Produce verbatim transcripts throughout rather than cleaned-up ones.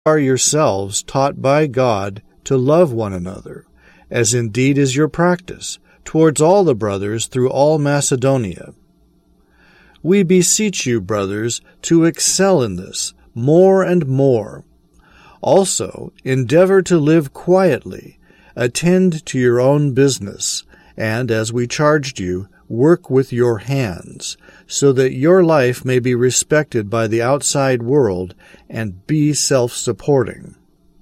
are yourselves taught by God to love one another, as indeed is your practice, towards all the brothers through all Macedonia. We beseech you, brothers, to excel in this more and more. Also, endeavor to live quietly, attend to your own business, and, as we charged you, work with your hands, so that your life may be respected by the outside world and be self-supporting.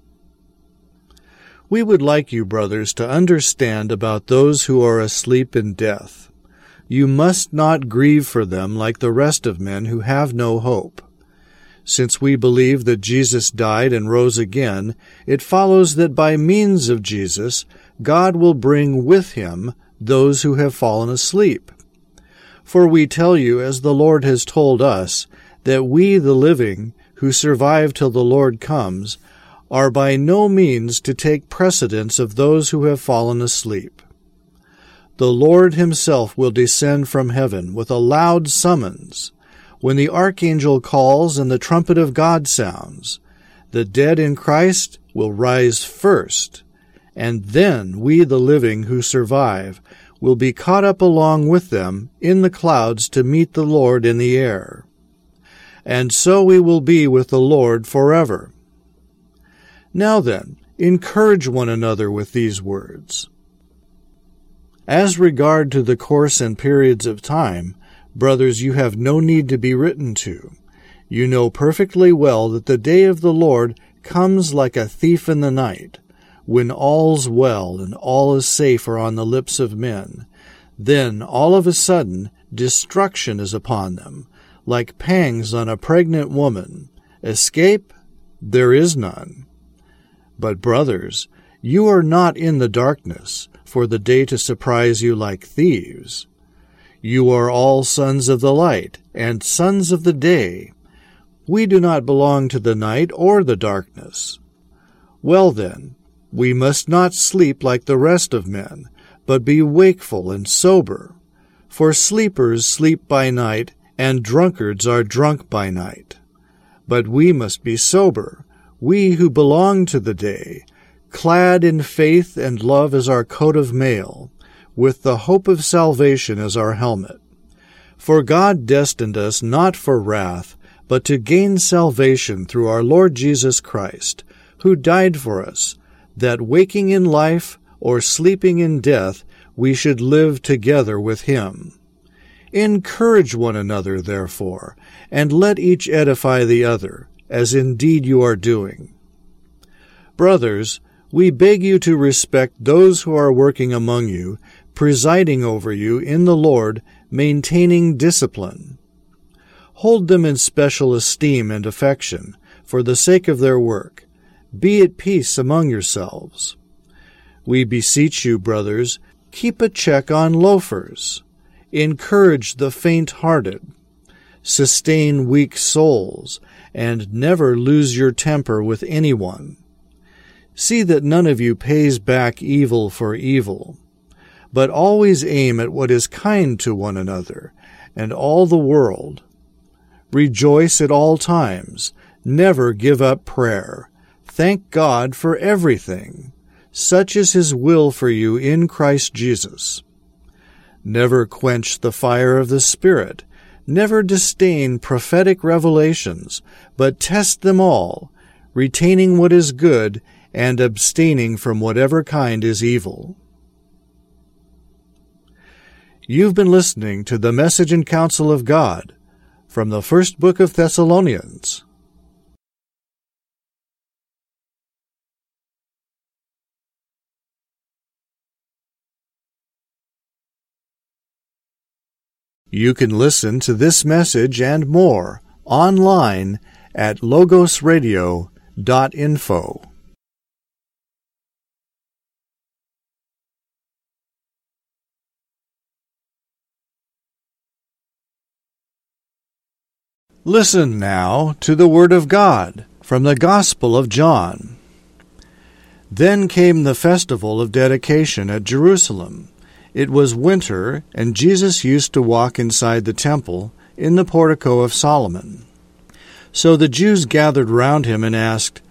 We would like you, brothers, to understand about those who are asleep in death. You must not grieve for them like the rest of men who have no hope. Since we believe that Jesus died and rose again, it follows that by means of Jesus, God will bring with him those who have fallen asleep. For we tell you, as the Lord has told us, that we, the living, who survive till the Lord comes, are by no means to take precedence of those who have fallen asleep. The Lord himself will descend from heaven with a loud summons, when the archangel calls and the trumpet of God sounds. The dead in Christ will rise first, and then we, the living who survive, will be caught up along with them in the clouds to meet the Lord in the air. And so we will be with the Lord forever. Now then, encourage one another with these words. As regard to the course and periods of time, brothers, you have no need to be written to. You know perfectly well that the day of the Lord comes like a thief in the night, when all's well and all is safe are on the lips of men. Then, all of a sudden, destruction is upon them, like pangs on a pregnant woman. Escape? There is none. But, brothers, you are not in the darkness, for the day to surprise you like thieves. You are all sons of the light, and sons of the day. We do not belong to the night or the darkness. Well then, we must not sleep like the rest of men, but be wakeful and sober. For sleepers sleep by night, and drunkards are drunk by night. But we must be sober, we who belong to the day, clad in faith and love as our coat of mail, with the hope of salvation as our helmet. For God destined us not for wrath, but to gain salvation through our Lord Jesus Christ, who died for us, that waking in life or sleeping in death, we should live together with him. Encourage one another, therefore, and let each edify the other, as indeed you are doing. Brothers, we beg you to respect those who are working among you, presiding over you in the Lord, maintaining discipline. Hold them in special esteem and affection, for the sake of their work. Be at peace among yourselves. We beseech you, brothers, keep a check on loafers. Encourage the faint-hearted. Sustain weak souls, and never lose your temper with anyone. See that none of you pays back evil for evil, but always aim at what is kind to one another and all the world. Rejoice at all times. Never give up prayer. Thank God for everything. Such is his will for you in Christ Jesus. Never quench the fire of the Spirit. Never disdain prophetic revelations, but test them all, retaining what is good and abstaining from whatever kind is evil. You've been listening to the Message and Counsel of God from the first book of Thessalonians. You can listen to this message and more online at logos radio dot info. Listen now to the Word of God from the Gospel of John. Then came the festival of dedication at Jerusalem. It was winter, and Jesus used to walk inside the temple in the portico of Solomon. So the Jews gathered round him and asked,